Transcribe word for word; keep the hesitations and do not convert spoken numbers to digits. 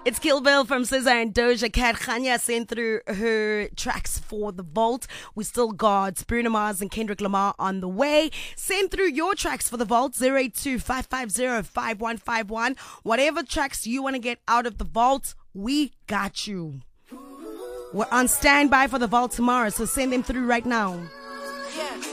It's Kill Bill from S Z A and Doja Cat. Khanya sent through her tracks for the vault. We still got Bruno Mars and Kendrick Lamar on the way. Send through your tracks for the vault. zero eight two, five five zero, five one five one. Whatever tracks you want to get out of the vault, we got you. We're on standby for the vault tomorrow, so send them through right now. Yeah.